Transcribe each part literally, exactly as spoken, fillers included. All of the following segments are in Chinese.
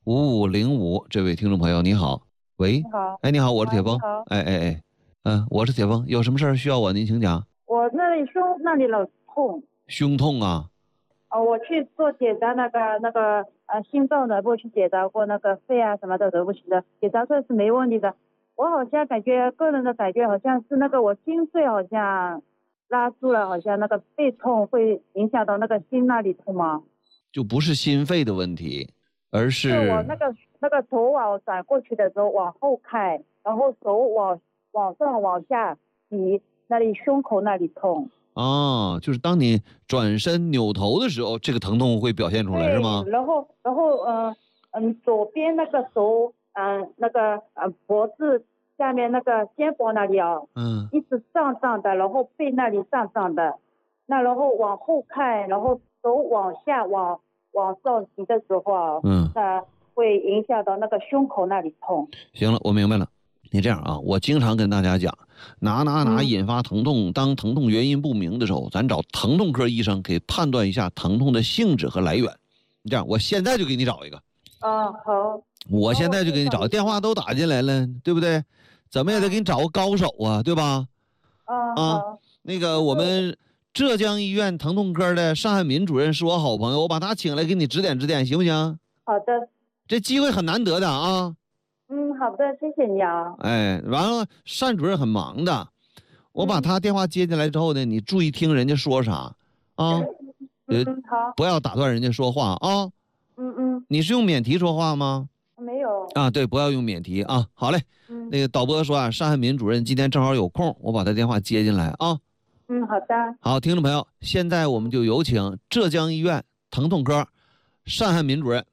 五五零五，这位听众朋友你好，喂， 你好， 哎，你好，我是铁峰， 好， 哎哎哎，嗯、呃，我是铁峰，有什么事儿需要我，您请讲。 我那里胸那里老痛， 胸痛啊？ 哦，我去做检查，那个那个呃心脏的部去检查过，那个肺啊什么的都不行的，检查出来是没问题的。我好像感觉个人的感觉好像是那个我心肺好像拉住了，好像那个背痛会影响到那个心那里痛吗？ 就不是心肺的问题，而是我那个那个头往转过去的时候往后开，然后手往往上往下提，那里胸口那里痛。 啊，就是当你转身扭头的时候，这个疼痛会表现出来是吗？ 然后然后嗯嗯，左边那个手嗯那个嗯脖子下面那个肩膀那里啊， 嗯， 一直胀胀的，然后背那里胀胀的，那然后往后看，然后手往下往往上提的时候啊， 嗯， 那会影响到那个胸口那里痛。 行了，我明白了。你这样啊，我经常跟大家讲，哪哪哪引发疼痛，当疼痛原因不明的时候，咱找疼痛科医生给判断一下疼痛的性质和来源。你这样，我现在就给你找一个。 啊，好。 我现在就给你找，电话都打进来了，对不对？怎么也得给你找个高手啊，对吧？ 啊， 啊，那个我们浙江医院疼痛科的尚汉民主任是我好朋友，我把他请来给你指点指点，行不行？ 好的。 这机会很难得的啊。 嗯，好的，谢谢你啊。 哎，完了，单主任很忙的，我把他电话接进来之后呢，你注意听人家说啥啊， 嗯，好， 不要打断人家说话啊。 嗯嗯。 你是用免提说话吗？ 没有啊，对，不要用免提啊。好嘞， 嗯， 那个导播说啊，尚汉民主任今天正好有空，我把他电话接进来啊。 嗯，好的。 好，听众朋友，现在我们就有请浙江医院疼痛科尚汉民主任。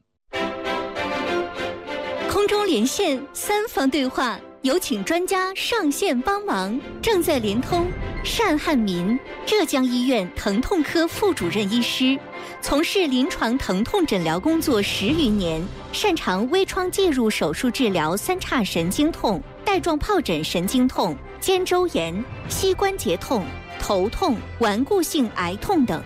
空中连线三方对话，有请专家上线帮忙。正在连通单汉民，浙江医院疼痛科副主任医师，从事临床疼痛诊疗工作十余年，擅长微创介入手术治疗三叉神经痛、带状疱疹神经痛、肩周炎、膝关节痛、头痛、顽固性癌痛等。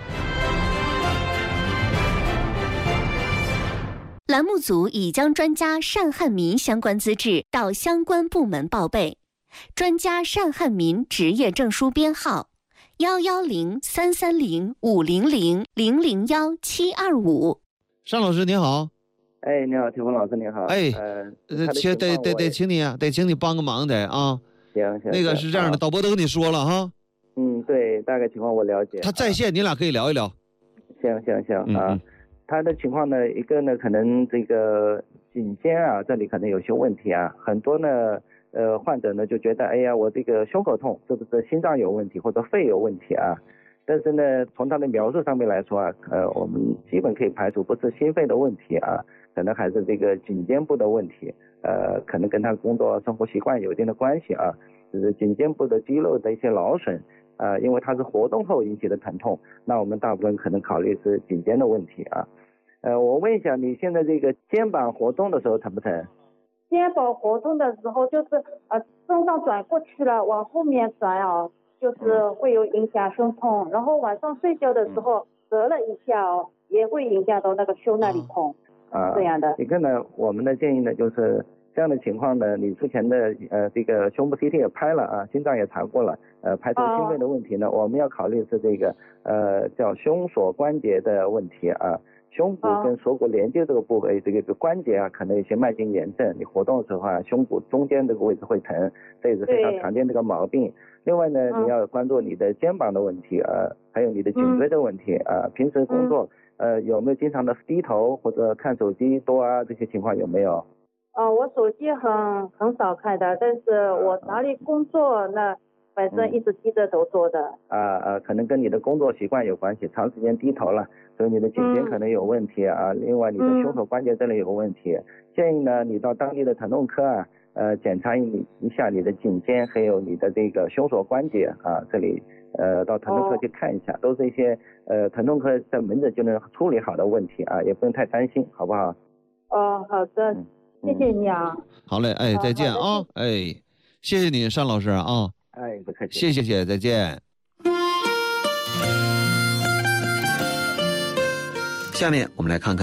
栏目组已将专家单汉民相关资质到相关部门报备。专家单汉民执业证书编号幺幺零三三零五零零零零幺七二五。 单老师您好。 哎，你好，铁峰老师您好。 哎， 呃， 请得得得，请你啊，得请你帮个忙得啊。 行行。 那个是这样的，导播都跟你说了哈。 嗯，对，大概情况我了解。 他在线，你俩可以聊一聊。 行行行啊。 嗯他的情况呢，一个呢，可能这个颈肩啊，这里可能有些问题啊，很多呢，呃，患者呢就觉得，哎呀，我这个胸口痛，是不是心脏有问题或者肺有问题啊？但是呢，从他的描述上面来说啊，呃，我们基本可以排除不是心肺的问题啊，可能还是这个颈肩部的问题，呃，可能跟他工作生活习惯有一定的关系啊，就是颈肩部的肌肉的一些劳损。呃，因为它是活动后引起的疼痛，那我们大部分可能考虑是颈肩的问题啊。呃，我问一下，你现在这个肩膀活动的时候疼不疼？ 肩膀活动的时候就是呃身上转过去了，往后面转啊，就是会有影响胸痛。然后晚上睡觉的时候折了一下哦，也会影响到那个胸那里痛。 啊， 这样的。 一个呢，我们的建议呢就是这样的情况呢，你之前的呃这个胸部 C T 也拍了啊，心脏也查过了，呃排除心肺的问题呢，我们要考虑是这个呃叫胸锁关节的问题啊。胸骨跟锁骨连接这个部位，这个关节啊，可能有些脉经炎症，你活动的时候啊，胸骨中间这个位置会疼，这也是非常常见的一个毛病。另外呢，你要关注你的肩膀的问题啊，还有你的颈椎的问题啊。平时工作呃有没有经常的低头或者看手机多啊？这些情况有没有？ 呃，我手机很很少看的，但是我哪里工作那反正一直低着头做的。 啊啊，可能跟你的工作习惯有关系，长时间低头了。所以你的颈肩可能有问题啊，嗯、另外你的胸锁关节这里有个问题，嗯、建议呢你到当地的疼痛科啊，呃检查一一下你的颈肩还有你的这个胸锁关节啊，这里呃到疼痛科去看一下，哦、都是一些呃疼痛科在门诊就能处理好的问题啊，也不用太担心，好不好？ 哦，好的，嗯、谢谢你啊。 好嘞，哎，再见啊，哎，谢谢你，单老师啊。 哎，不客气。 谢谢谢，再见。下面我们来看看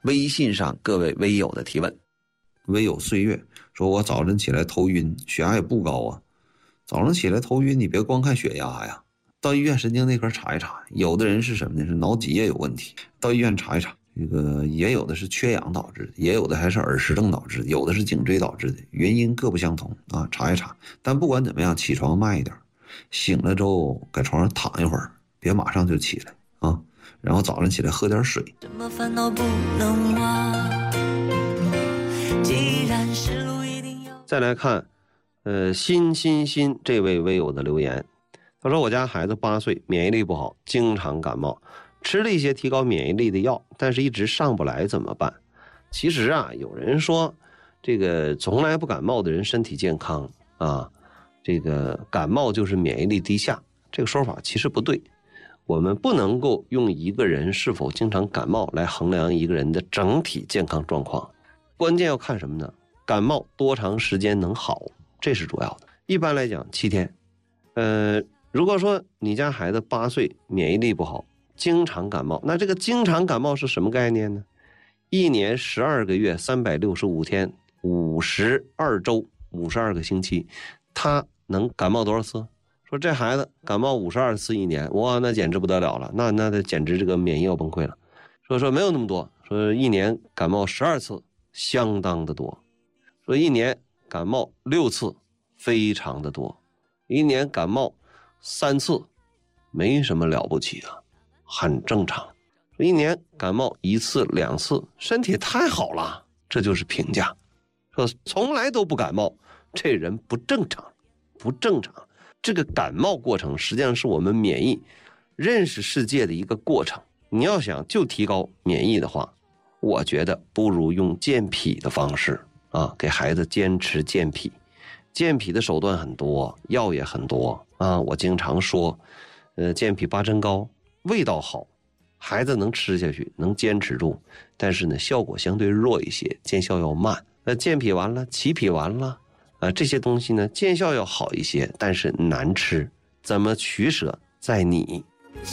微信上各位微友的提问。微友岁月说，我早晨起来头晕，血压也不高啊。早上起来头晕，你别光看血压呀，到医院神经内科查一查。有的人是什么呢？是脑脊液有问题，到医院查一查。这个也有的是缺氧导致的，也有的还是耳石症导致的，有的是颈椎导致的，原因各不相同啊，查一查。但不管怎么样，起床慢一点，醒了之后在床上躺一会儿，别马上就起来啊。然后早上起来喝点水。什么烦恼不能忘，既然是路一定要。再来看，呃，辛辛辛这位微友的留言，他说我家孩子八岁，免疫力不好，经常感冒。吃了一些提高免疫力的药，但是一直上不来怎么办？其实啊，有人说这个从来不感冒的人身体健康啊，这个感冒就是免疫力低下，这个说法其实不对。我们不能够用一个人是否经常感冒来衡量一个人的整体健康状况，关键要看什么呢？感冒多长时间能好，这是主要的。一般来讲七天。呃，如果说你家孩子八岁，免疫力不好，经常感冒，那这个经常感冒是什么概念呢？一年十二个月，三百六十五天，五十二周，五十二个星期，他能感冒多少次？说这孩子感冒五十二次一年，哇，那简直不得了了，那那他简直这个免疫要崩溃了。说说没有那么多，说一年感冒十二次，相当的多。说一年感冒六次，非常的多。一年感冒三次，没什么了不起啊。很正常，一年感冒一次两次，身体太好了，这就是评价。说从来都不感冒，这人不正常，不正常。这个感冒过程实际上是我们免疫认识世界的一个过程。你要想就提高免疫的话，我觉得不如用健脾的方式啊，给孩子坚持健脾。健脾的手段很多，药也很多啊。我经常说，呃，健脾八珍膏。味道好，孩子能吃下去，能坚持住，但是呢，效果相对弱一些，见效要慢。那健脾完了，启脾完了，啊，这些东西呢，见效要好一些，但是难吃，怎么取舍在你。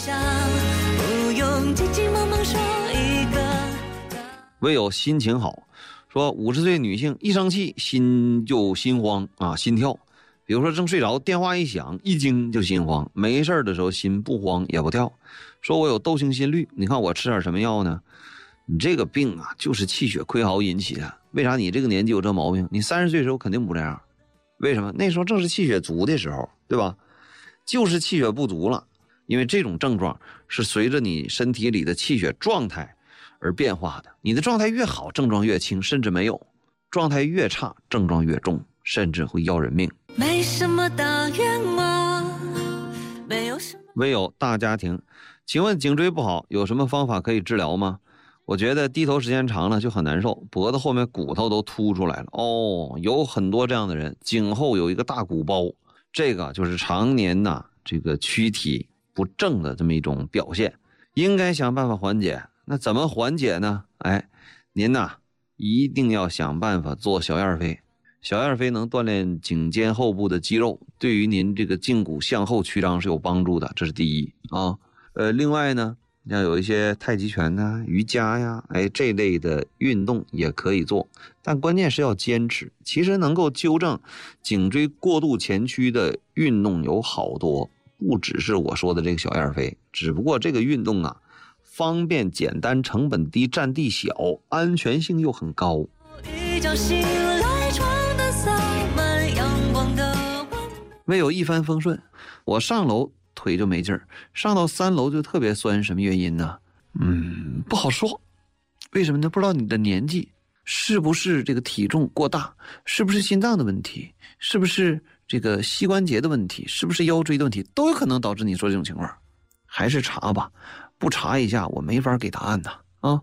唯有心情好，说五十岁女性一生气心就心慌啊，心跳。比如说正睡着，电话一响，一惊就心慌，没事的时候心不慌也不跳。说我有窦性心律，你看我吃点什么药呢？你这个病啊，就是气血亏耗引起的。为啥你这个年纪有这毛病？你三十岁的时候肯定不这样。为什么？那时候正是气血足的时候，对吧？就是气血不足了，因为这种症状是随着你身体里的气血状态而变化的。你的状态越好，症状越轻，甚至没有；状态越差，症状越重，甚至会要人命。没什么大愿望，没有什么。唯有大家庭，请问颈椎不好有什么方法可以治疗吗？我觉得低头时间长了就很难受，脖子后面骨头都凸出来了。哦，有很多这样的人，颈后有一个大鼓包，这个就是常年呐这个躯体不正的这么一种表现，应该想办法缓解。那怎么缓解呢？哎，您呐一定要想办法做小燕飞。小燕飞能锻炼颈肩后部的肌肉，对于您这个胫骨向后曲张是有帮助的，这是第一啊。呃，另外呢，像有一些太极拳呐、瑜伽呀，哎，这类的运动也可以做，但关键是要坚持。其实能够纠正颈椎过度前屈的运动有好多，不只是我说的这个小燕飞，只不过这个运动啊，方便、简单、成本低、占地小，安全性又很高。一觉醒来床单洒满阳光的未有一帆风顺，我上楼腿就没劲儿，上到三楼就特别酸，什么原因呢？嗯，不好说。为什么呢？不知道你的年纪，是不是这个体重过大，是不是心脏的问题，是不是这个膝关节的问题，是不是腰椎的问题，都有可能导致你说这种情况。还是查吧，不查一下我没法给答案的啊。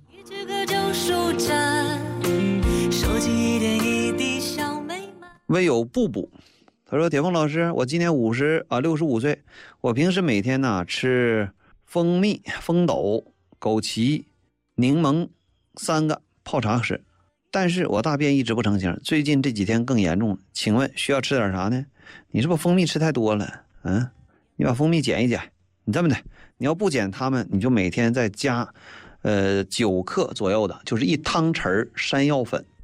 唯有布布，他说铁凤老师，我今年五十啊六十五岁，我平时每天呢吃蜂蜜、蜂斗、枸杞、柠檬三个泡茶吃，但是我大便一直不成形，最近这几天更严重了，请问需要吃点啥呢？你是不是蜂蜜吃太多了？嗯，你把蜂蜜减一减，你这么的，你要不减它们，你就每天再加呃九克左右的，就是一汤匙山药粉。